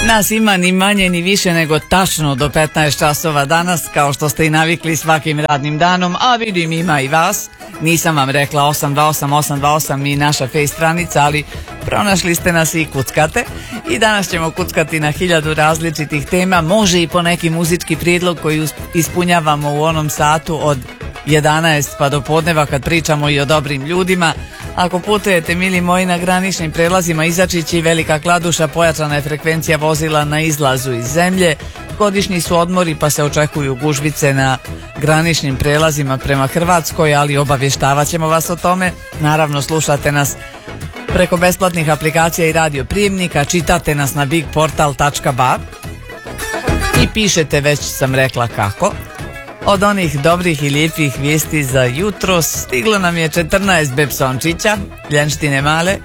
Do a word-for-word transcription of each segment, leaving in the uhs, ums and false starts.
Nas ima ni manje ni više nego tačno do petnaest časova danas, kao što ste i navikli svakim radnim danom, a vidim ima i vas. Nisam vam rekla osam dva osam osam dva osam i naša face stranica, ali pronašli ste nas i kuckate. I danas ćemo kuckati na hiljadu različitih tema, može i po neki muzički prijedlog koji ispunjavamo u onom satu od jedanaest pa do podneva kad pričamo i o dobrim ljudima. Ako putujete, mili moji, na graničnim prelazima Izačić i Velika Kladuša, pojačana je frekvencija vozila na izlazu iz zemlje. Godišnji su odmori pa se očekuju gužvice na graničnim prelazima prema Hrvatskoj, ali obavještavat ćemo vas o tome. Naravno, slušate nas preko besplatnih aplikacija i radio prijemnika, čitate nas na bigportal tačka ba i pišete, već sam rekla kako. Od onih dobrih i lijepih vijesti za jutro stiglo nam je četrnaest bepsončića, ljenštine male.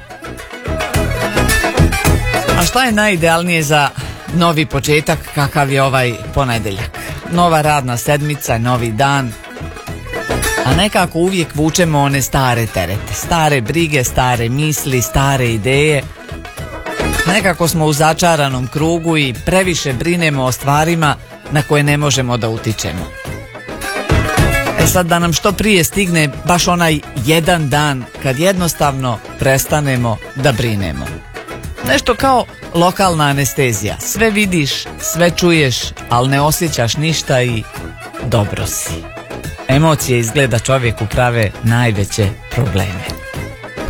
A šta je najidealnije za novi početak kakav je ovaj ponedjeljak? Nova radna sedmica, novi dan, a nekako uvijek vučemo one stare terete, stare brige, stare misli, stare ideje. Nekako smo u začaranom krugu i previše brinemo o stvarima na koje ne možemo da utičemo. E sad, da nam što prije stigne baš onaj jedan dan kad jednostavno prestanemo da brinemo. Nešto kao lokalna anestezija. Sve vidiš, sve čuješ, ali ne osjećaš ništa i dobro si. Emocije izgleda čovjeku prave najveće probleme.